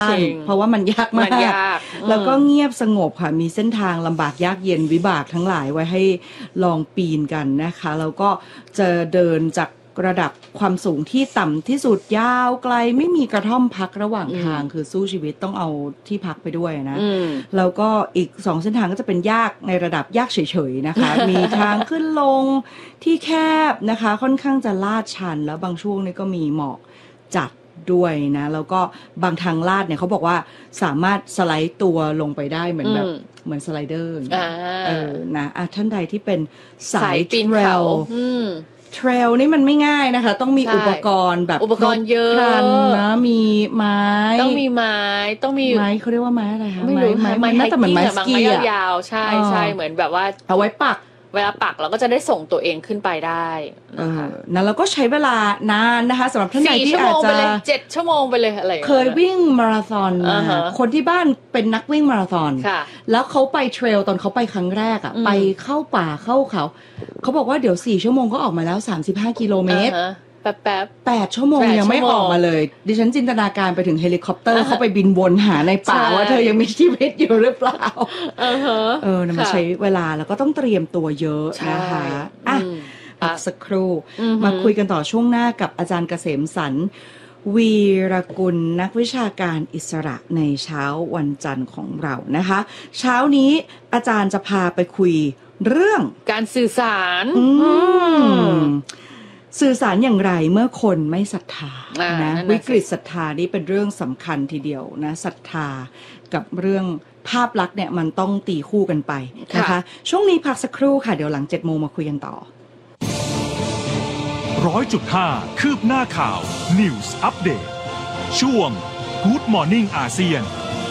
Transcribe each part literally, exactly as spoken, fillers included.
เพราะว่ามันยากมากแล้วก็เงียบสงบค่ะมีเส้นทางลำบากยากเย็นวิบากทั้งหลายไว้ให้ลองปีนกันนะคะแล้วก็จะเดินจากระดับความสูงที่ต่ำที่สุดยาวไกลไม่มีกระท่อมพักระหว่างทางคือสู้ชีวิตต้องเอาที่พักไปด้วยนะแล้วก็อีกสองเส้นทางก็จะเป็นยากในระดับยากเฉยๆนะคะ มีทางขึ้นลงที่แคบนะคะค่อนข้างจะลาดชันแล้วบางช่วงนี่ก็มีหมอกจัดด้วยนะแล้วก็บางทางลาดเนี่ยเขาบอกว่าสามารถสไลด์ตัวลงไปได้เหมือนแบบเหมือนสไลเดอร์เออนะอ่ะท่านใดที่เป็นสายเทรลเทรลนี่มันไม่ง่ายนะคะต้องมีอุปกรณ์แบบอุปกรณ์เยอะนะมีไม้ต้องมีไม้ต้องมีไม้เขาเรียกว่าไม้อะไรคะไม่รู้ไม้ไม้น่าจะเหมือนไม้สกียาวๆใช่ใช่เหมือนแบบว่าเอาไว้ปักเวลาปักเราก็จะได้ส่งตัวเองขึ้นไปได้นะคะนะแล้วก็ใช้เวลานานนะคะสำหรับท่านใดที่อาจจะเจ็ดชั่วโมงไปเลยอะไรเคยวิ่งมาราธอนคนที่บ้านเป็นนักวิ่งมาราธอนแล้วเขาไปเทรลตอนเขาไปครั้งแรกอ่ะไปเข้าป่าเข้าเขาเขาบอกว่าเดี๋ยวสี่ชั่วโมงก็ออกมาแล้วสามสิบห้ากิโลเมตรแป๊บแป๊บแปดชั่วโมงยังไม่ออกมาเลยดิฉันจินตนาการไปถึงเฮลิคอปเตอร์เขาไปบินวนหาในป่าว่าเธอยังมีชีวิตอยู่หรือเปล่าเออมันใช้เวลาแล้วก็ต้องเตรียมตัวเยอะนะคะอ่ะพักสักครู่มาคุยกันต่อช่วงหน้ากับอาจารย์เกษมสรรวีรกุลนักวิชาการอิสระในเช้าวันจันทร์ของเรานะคะเช้านี้อาจารย์จะพาไปคุยเรื่องการสื่อสารสื่อสารอย่างไรเมื่อคนไม่ศรัทธานะวิกฤตศรัทธานี่เป็นเรื่องสำคัญทีเดียวนะศรัทธากับเรื่องภาพลักษณ์เนี่ยมันต้องตีคู่กันไปนะคะช่วงนี้พักสักครู่ค่ะเดี๋ยวหลังเจ็ดโมงมาคุยกันต่อร้อยจุดห้าคืบหน้าข่าว News Update ช่วง Good Morning อาเซียน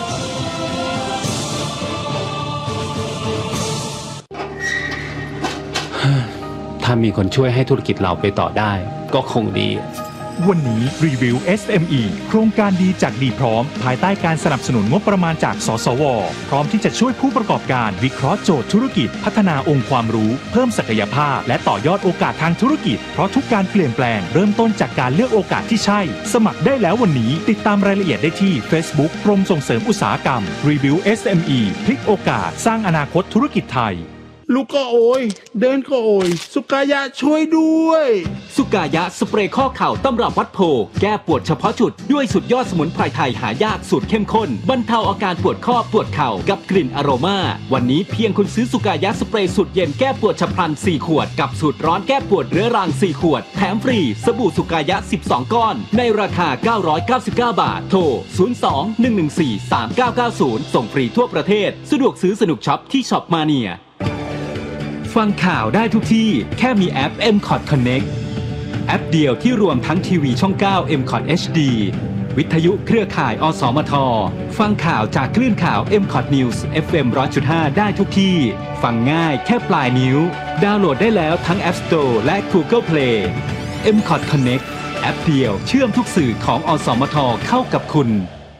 ถ้ามีคนช่วยให้ธุรกิจเราไปต่อได้ก็คงดีวันนี้รีวิว เอส เอ็ม อี โครงการดีจากดีพร้อมภายใต้การสนับสนุนงบประมาณจากสสวพร้อมที่จะช่วยผู้ประกอบการวิเคราะห์โจทย์ธุรกิจพัฒนาองค์ความรู้เพิ่มศักยภาพและต่อยอดโอกาสทางธุรกิจเพราะทุกการเปลี่ยนแปลงเริ่มต้นจากการเลือกโอกาสที่ใช่สมัครได้แล้ววันนี้ติดตามรายละเอียดได้ที่ Facebook กรมส่งเสริมอุตสาหกรรมรีวิว เอส เอ็ม อี พลิกโอกาสสร้างอนาคตธุรกิจไทยลูกก็โอยเดินก็โอยสุกายะช่วยด้วยสุกายะสเปรย์ข้อเข่าตำรับวัดโพแก้ปวดเฉพาะจุดด้วยสุดยอดสมุนไพรไทยหายากสูตรเข้มข้นบรรเทาอาการปวดข้อปวดเข่ากับกลิ่นอโรมาวันนี้เพียงคุณซื้อสุกายะสเปรย์สูตรเย็นแก้ปวดฉับพลันสี่ขวดกับสูตรร้อนแก้ปวดเรื้อรังสี่ขวดแถมฟรีสบู่สุกายะสิบสองก้อนในราคาเก้าร้อยเก้าสิบเก้าบาทโทรศูนย์ สอง หนึ่ง หนึ่ง สี่ สาม เก้า เก้า ศูนย์ส่งฟรีทั่วประเทศสะดวกซื้อสนุกช็อปที่ช็อปมาเนียฟังข่าวได้ทุกที่แค่มีแอป เอ็ม คอท Connect แอปเดียวที่รวมทั้งทีวีช่อง เก้า เอ็ม คอท เอช ดี วิทยุเครือข่าย อสมท ฟังข่าวจากคลื่นข่าว เอ็ม คอท News เอฟ เอ็ม หนึ่งร้อยจุดห้า ได้ทุกที่ฟังง่ายแค่ปลายนิ้วดาวน์โหลดได้แล้วทั้ง App Store และ Google Play เอ็ม คอท Connect แอปเดียวเชื่อมทุกสื่อของอสมทเข้ากับคุณ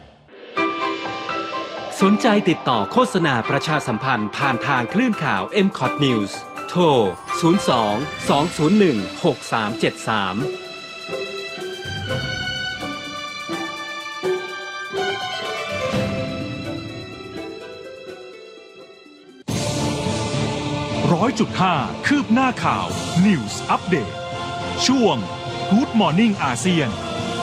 สนใจติดต่อโฆษณาประชาสัมพันธ์ผ่านทางคลื่นข่าว เอ็ม คอท News โทร ศูนย์ สอง สอง ศูนย์ หนึ่ง หก สาม เจ็ด สามร้อยจุดห้าคืบหน้าข่าว News Update ช่วง Good Morning อาเซียน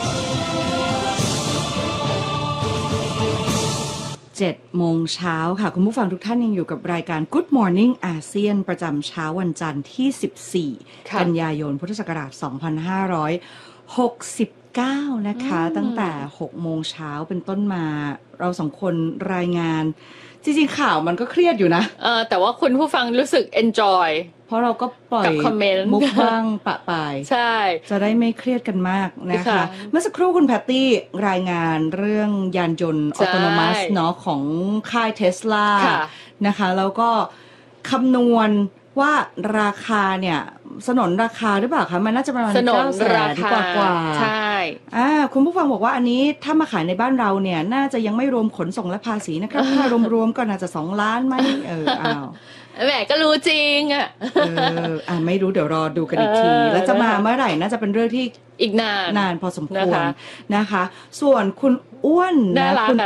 เจ็ดโมงเช้าค่ะคุณผู้ฟังทุกท่านยังอยู่กับรายการ Good Morning อาเซียนประจำเช้าวันจันทร์ที่สิบสี่กันยายนพุทธศักราชสองพันห้าร้อยหกสิบเก้านะคะตั้งแต่หกโมงเช้าเป็นต้นมาเราสองคนรายงานจริงๆข่าวมันก็เครียดอยู่นะเออแต่ว่าคุณผู้ฟังรู้สึก enjoy เพราะเราก็ปล่อยมุกบ้างปะปายใช่จะได้ไม่เครียดกันมากนะคะเมื่อสักครู่คุณแพตตี้รายงานเรื่องยานยนต์ออโตโนมัสเนาะของค่าย Tesla นะคะแล้วก็คำนวณว่าราคาเนี่ยสนนราคาหรือเปล่าคะมันน่าจะประมาณเก้าแสนกว่ากว่าใช่อ่าคุณผู้ฟังบอกว่าอันนี้ถ้ามาขายในบ้านเราเนี่ยน่าจะยังไม่รวมขนส่งและภาษีนะครับถ้ารวมๆก็น่าจะสองล้านไหมเอออ้าวแหมก็รู้จริงอ่ะเอออ่าไม่รู้เดี๋ยวรอดูกันอีกทีแล้วจะมาเมื่อไหร่น่าจะเป็นเรื่องที่อีกนานนานพอสมควรนะคะส่วนคุณอ้วนนะคุณ